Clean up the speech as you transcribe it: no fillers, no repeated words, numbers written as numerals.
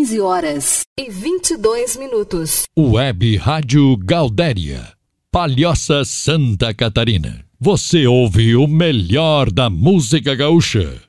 15h22. Web Rádio Galdéria, Palhoça, Santa Catarina. Você ouve o melhor da música gaúcha